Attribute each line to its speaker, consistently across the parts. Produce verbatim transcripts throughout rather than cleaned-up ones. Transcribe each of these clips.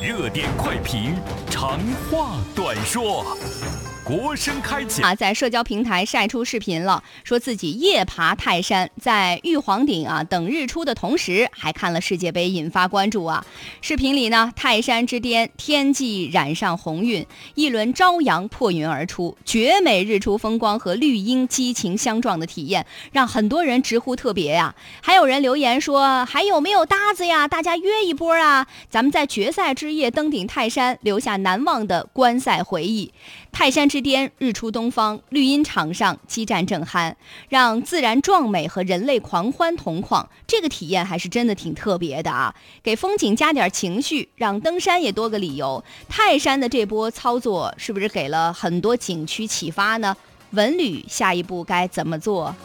Speaker 1: 热点快评，长话短说。国声开讲
Speaker 2: 啊，在社交平台晒出视频了，说自己夜爬泰山，在玉皇顶啊等日出的同时，还看了世界杯，引发关注啊。视频里呢，泰山之巅天际染上红晕，一轮朝阳破云而出，绝美日出风光和绿荫激情相撞的体验，让很多人直呼特别呀、啊。还有人留言说，还有没有搭子呀？大家约一波啊！咱们在决赛之夜登顶泰山，留下难忘的观赛回忆。泰山之巅日出东方，绿茵场上激战正酣，让自然壮美和人类狂欢同框，这个体验还是真的挺特别的啊！给风景加点情绪，让登山也多个理由。泰山的这波操作是不是给了很多景区启发呢？文旅下一步该怎么做？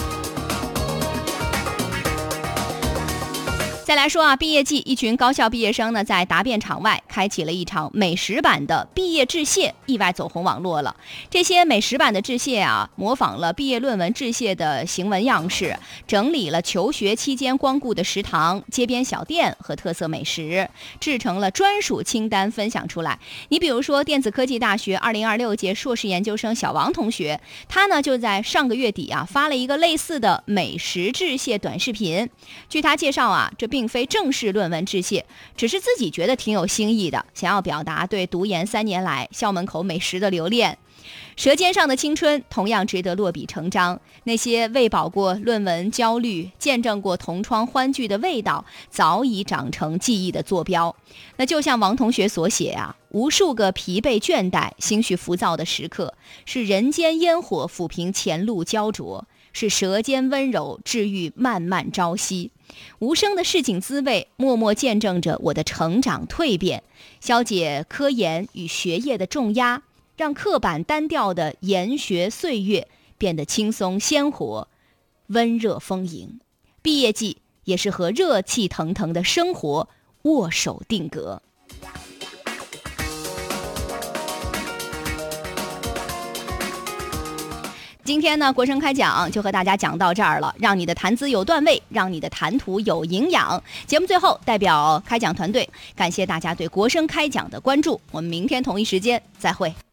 Speaker 2: 再来说啊，毕业季，一群高校毕业生呢，在答辩场外开启了一场美食版的毕业致谢，意外走红网络了。这些美食版的致谢啊，模仿了毕业论文致谢的行文样式，整理了求学期间光顾的食堂、街边小店和特色美食，制成了专属清单分享出来。你比如说，电子科技大学二零二六届硕士研究生小王同学，他呢就在上个月底啊发了一个类似的美食致谢短视频。据他介绍啊，这并非正式论文致谢，只是自己觉得挺有新意的，想要表达对读研三年来校门口美食的留恋。舌尖上的青春同样值得落笔成章，那些喂饱过论文焦虑、见证过同窗欢聚的味道，早已长成记忆的坐标。那就像王同学所写啊，无数个疲惫倦怠、心绪浮躁的时刻，是人间烟火抚平前路焦灼，是舌尖温柔治愈漫漫朝夕。无声的市井滋味，默默见证着我的成长蜕变，消解科研与学业的重压，让刻板单调的研学岁月变得轻松鲜活、温热丰盈。毕业季也是和热气腾腾的生活握手定格。今天呢，国声开讲就和大家讲到这儿了，让你的谈资有段位，让你的谈吐有营养。节目最后，代表开讲团队感谢大家对国声开讲的关注，我们明天同一时间再会。